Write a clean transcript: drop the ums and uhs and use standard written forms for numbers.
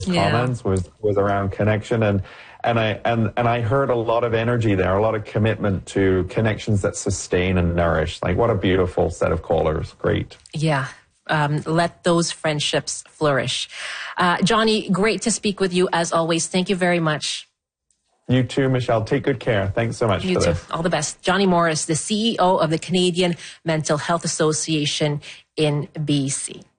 comments was around connection, and I heard a lot of energy there, a lot of commitment to connections that sustain and nourish. Like, what a beautiful set of callers. Great. Yeah. Let those friendships flourish. Johnny, great to speak with you as always. Thank you very much. You too, Michelle. Take good care. Thanks so much. You too. All the best. Johnny Morris, the CEO of the Canadian Mental Health Association in BC.